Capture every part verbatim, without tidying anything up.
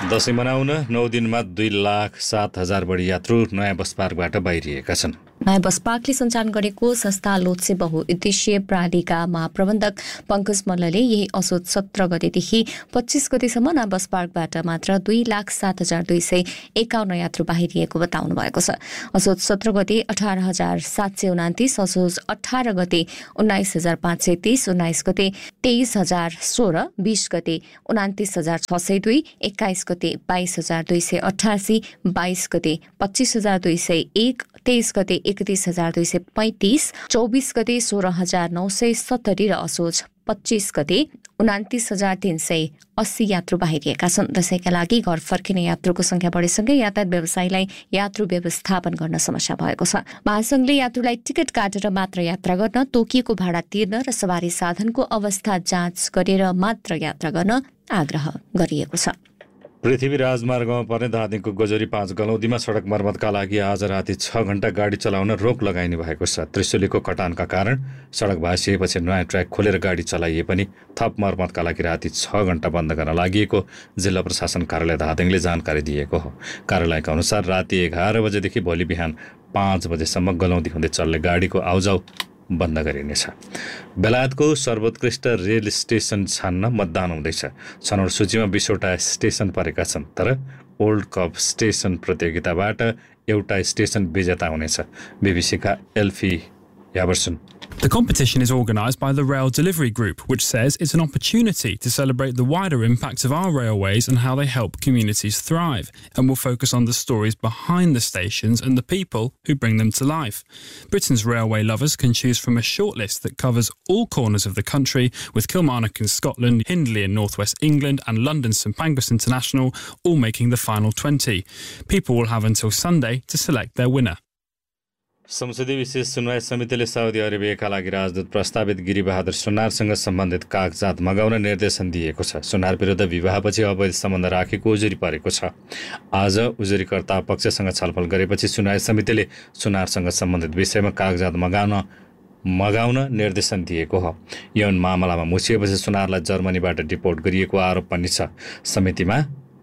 दशैं मनाउन नौ दिनमा दुई लाख सात हजार बढी यात्रु नयाँ बस पार्कबाट बाहिरिएका छन्। नयाँ बस पार्कले सञ्चालन गरेको संस्था लोत्से बहुउद्देश्यीय प्रणालीका महाप्रबन्धक पङ्कज मल्लले यही असोज सत्र गतेदेखि पच्चीस गतेसम्म नयाँ बस पार्कबाट मात्र दुई लाख सात हजार दुई सय एकाउन्न यात्रु बाहिरिएको बताउनु भएको छ। असोज सत्र गते अठार हजार सात सय उनातिस, असोज अठार गते उन्नाइस हजार पाँच सय तेइस, उन्नाइस गते तेइस हजार सोह्र, बीस गते उनातिस हजार छ सय दुई, एक्काइस गते बाइस हजार दुई सय अठासी, बाइस गते पच्चीस हजार दुई सय एक, तेइस गते एकतीस हजार दुई सय पैंतिस, चौबीस गते सोह्र हजार नौ सय सत्तरी र असोज पच्चीस गते उनातिस हजार तीन सय अस्सी यात्रु बाहिरिएका छन्। दशैंका लागि घर फर्किने यात्रुको संख्या बढेसँगै यातायात व्यवसायीलाई यात्रु व्यवस्थापन गर्न समस्या भएको छ। महासंघले यात्रुलाई टिकट काटेर मात्र यात्रा गर्न, तोकिएको भाडा तिर्न र सवारी साधनको अवस्था जाँच गरेर मात्र यात्रा गर्न आग्रह गरिएको छ। पृथ्वी राजमार्गमा पर्ने धादिङको गोजरी पाँच गलौदीमा सडक मर्मतका लागि आज राति छ घण्टा गाडी चलाउन रोक लगाइने भएको छ। त्रिशुलीको कटानका कारण सडक भाँसिएपछि नयाँ ट्र्याक खोलेर गाडी चलाइए पनि थप मर्मतका लागि राति छ घण्टा बन्द गर्न लागि जिल्ला प्रशासन कार्यालय धादिङले जानकारी दिएको हो। कार्यालयका अनुसार राति एघार बजेदेखि भोलि बिहान पाँच बजेसम्म गलौदी हुँदै चल्ने गाडीको आउजाउ बन्द गरिनेछ। बेलायतको सर्वोत्कृष्ट रेल स्टेसन छान्न मतदान हुँदैछ। छनौट सूचीमा बीसवटा स्टेसन परेका छन्, तर ओल्ड कप स्टेसन प्रतियोगिताबाट एउटा स्टेसन विजेता हुनेछ। बीबीसीका एल्फी याबर्सन। The competition is organised by the Rail Delivery Group, which says it's an opportunity to celebrate the wider impacts of our railways and how they help communities thrive, and will focus on the stories behind the stations and the people who bring them to life. Britain's railway lovers can choose from a shortlist that covers all corners of the country, with Kilmarnock in Scotland, Hindley in northwest England, and London's St Pancras International all making the final twenty. People will have until Sunday to select their winner. संसदीय विशेष सुनवाई समितिले Saudi अरेबियाका लागि राजदूत प्रस्तावित गिरिबहादुर सुनारसँग सम्बन्धित कागजात मगाउन निर्देशन दिएको छ। सुनार विरुद्ध विवाहपछि अवैध सम्बन्ध राखेको उजुरी परेको छ। आज उजुरीकर्ता पक्षसँग छलफल गरेपछि सुनवाई समितिले सुनारसँग सम्बन्धित विषयमा कागजात मगाउन मगाउन निर्देशन दिएको हो। यौन मामलामा मुछिएपछि सुनारलाई जर्मनीबाट डिपोर्ट गरिएको आरोप पनि छ। समितिमा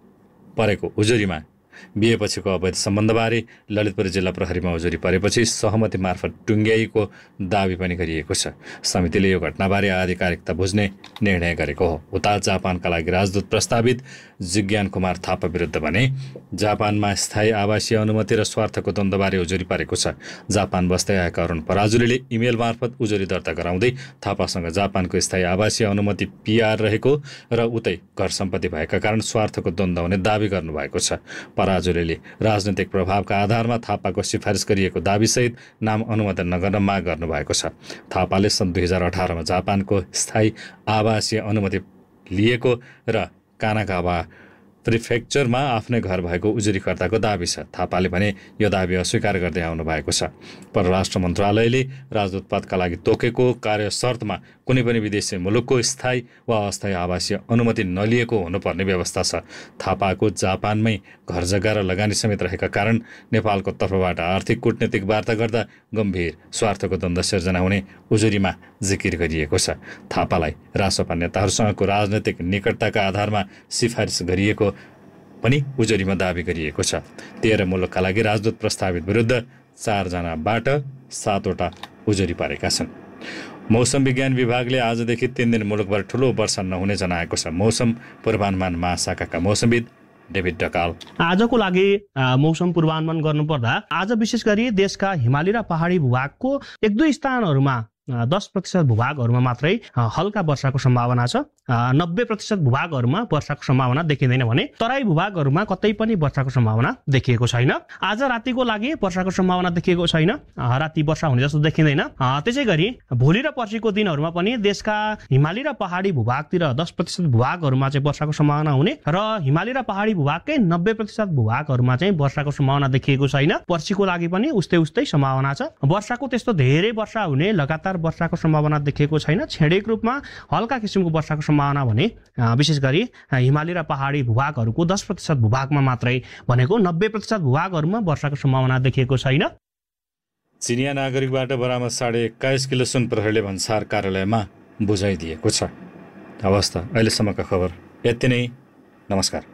परेको उजुरीमा बिहेपछिको अवैध सम्बन्धबारे ललितपुर जिल्ला प्रहरीमा उजुरी परेपछि सहमति मार्फत टुङ्ग्याइएको दावी पनि गरिएको छ। समितिले यो घटनाबारे आधिकारिकता बुझ्ने निर्णय गरेको हो। उता जापानका लागि राजदूत प्रस्तावित जिज्ञान कुमार थापा विरुद्ध भने जापानमा स्थायी आवासीय अनुमति र स्वार्थको द्वन्द्वबारे उजुरी परेको छ। जापान बस्दै आएका अरुण पराजुलीले इमेल मार्फत उजुरी दर्ता गराउँदै थापासँग जापानको स्थायी आवासीय अनुमति पीआर रहेको र उतै घर सम्पत्ति भएका कारण स्वार्थको द्वन्द्व हुने दावी गर्नुभएको छ। पराजुलीले राजनैतिक प्रभावका आधारमा थापाको सिफारिस गरिएको दावीसहित नाम अनुमोदन नगर्न माग गर्नुभएको छ। थापाले सन् दुई हजार अठारमा जापानको स्थायी आवासीय अनुमति लिएको र कानाकावा प्रिफेक्चरमा आफ्नै घर भएको उजुरीकर्ताको दावी छ। थापाले भने यो दावी अस्वीकार गर्दै आउनु भएको छ। परराष्ट्र मन्त्रालयले राजदूत पदका लागि तोकेको कार्य शर्तमा कुनै पनि विदेशी मुलुकको स्थायी वा अस्थायी आवासीय अनुमति नलिएको हुनुपर्ने व्यवस्था छ। थापाको जापानमै घर जग्गा र लगानी समेत रहेका कारण नेपालको तर्फबाट आर्थिक कूटनीतिक वार्ता गर्दा गम्भीर स्वार्थको द्वन्द्व सिर्जना हुने उजुरीमा जिकिर गरिएको छ। थापालाई रासपा नेताहरूसँगको राजनैतिक निकटताका आधारमा सिफारिस गरिएको पनि उजुरीमा दावी गरिएको छ। तेह्र मुलुकका लागि राजदूत प्रस्तावित विरुद्ध चारजनाबाट सातवटा उजुरी परेका छन्। मौसम विज्ञान विभागले आजदेखि तीन दिन मुलुकभर ठूलो वर्षा नहुने जनाएको छ। मौसम पूर्वानुमान महाशाखाका मौसमविद डेभिड डकाल। आजको लागि मौसम पूर्वानुमान गर्नुपर्दा आज विशेष गरी देशका हिमाली र पहाडी भूभागको एक दुई स्थानहरूमा दस प्रतिशत भूभागहरूमा मात्रै हल्का वर्षाको सम्भावना छ। नब्बे प्रतिशत भूभागहरूमा वर्षाको सम्भावना देखिँदैन भने तराई भूभागहरूमा कतै पनि वर्षाको सम्भावना देखिएको छैन। आज रातिको लागि वर्षाको सम्भावना देखिएको छैन। राति वर्षा हुने जस्तो देखिँदैन। त्यसै गरी भोलि र पर्सिको दिनहरूमा पनि देशका हिमाली र पहाडी भूभागतिर दस प्रतिशत भूभागहरूमा चाहिँ वर्षाको सम्भावना हुने र हिमाली र पहाडी भूभागकै नब्बे प्रतिशत भूभागहरूमा चाहिँ वर्षाको सम्भावना देखिएको छैन। पर्सिको लागि पनि उस्तै उस्तै सम्भावना छ। वर्षाको त्यस्तो धेरै वर्षा हुने लगातार वर्षाको सम्भावना देखिएको छैन। छेडेक रूपमा हल्का किसिमको वर्षाको सम्भावना भने विशेष गरी हिमाली र पहाडी भूभागहरूको दस प्रतिशत भूभागमा मात्रै भनेको नब्बे प्रतिशत भूभागहरूमा वर्षाको सम्भावना देखिएको छैन। चिनिया नागरिकबाट बरामद साढे एक्काइस किलो सुन प्रहरीले भन्सार कार्यालयमा बुझाइदिएको छ। अवस्था अहिलेसम्मका खबर यति नै। नमस्कार।